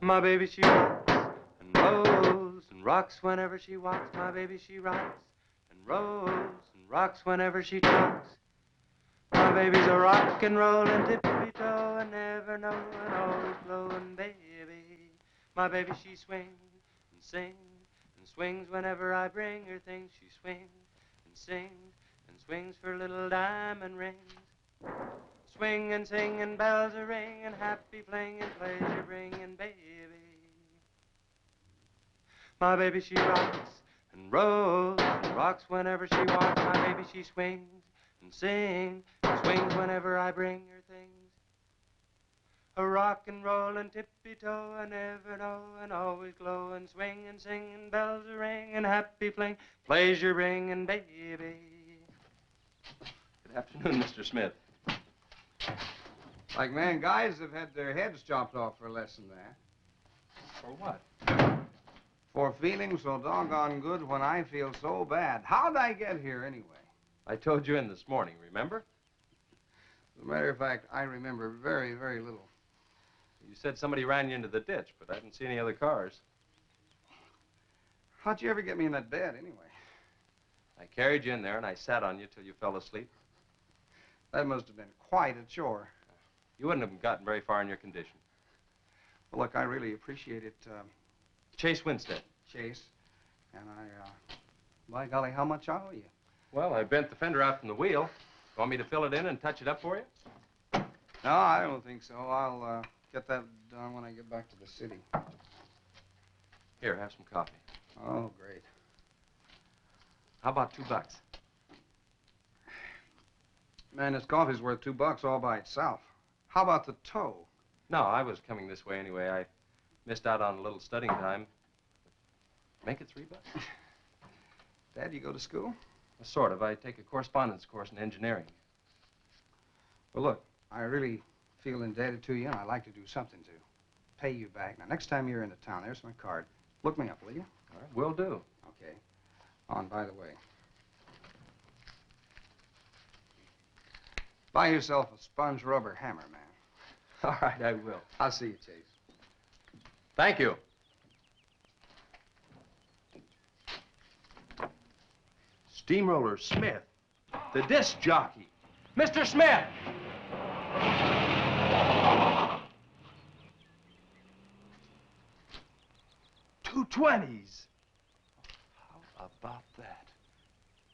My baby, she rocks and rolls and rocks whenever she walks. My baby, she rocks and rolls and rocks whenever she talks. My baby's a rock and rollin' tippy-toe and never knowin', always glowin' baby. My baby, she swings and sings and swings whenever I bring her things. She swings and sings and swings for little diamond rings. Swing and sing and bells are ringing, happy fling and pleasure bringing baby. My baby, she rocks and rolls and rocks whenever she walks. My baby, she swings and sings and swings whenever I bring her things. A rock and rollin' tippy-toe, I never know, and always glowin', swing and sing and bells are ringing, happy fling, pleasure bringing baby. Good afternoon, Mr. Smith. Like man, guys have had their heads chopped off for less than that. For what? For feeling so doggone good when I feel so bad. How'd I get here anyway? I told you in this morning, remember? As a matter of fact, I remember very, very little. You said somebody ran you into the ditch, but I didn't see any other cars. How'd you ever get me in that bed anyway? I carried you in there and I sat on you till you fell asleep. That must have been quite a chore. You wouldn't have gotten very far in your condition. Well, look, I really appreciate it, Chase Winstead. Chase. And by golly, how much I owe you? Well, I bent the fender out from the wheel. Want me to fill it in and touch it up for you? No, I don't think so. I'll get that done when I get back to the city. Here, have some coffee. Oh, great. How about $2? Man, this coffee's worth $2 all by itself. How about the tow? No, I was coming this way anyway. I missed out on a little studying time. Make it $3. Dad, you go to school? Sort of. I take a correspondence course in engineering. Well, look, I really feel indebted to you, and I'd like to do something to pay you back. Now, next time you're into town, there's my card. Look me up, will you? All right, will do. Okay. Oh, and by the way, buy yourself a sponge rubber hammer, man. All right, I will. I'll see you, Chase. Thank you. Steamroller Smith, the disc jockey. Mr. Smith! 220s. How about that?